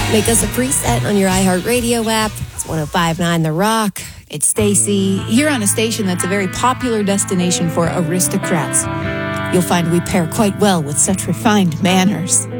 Make us a preset on your iHeartRadio app. It's 105.9 The Rock. It's Stacy. Here on a station that's a very popular destination for aristocrats. You'll find we pair quite well with such refined manners.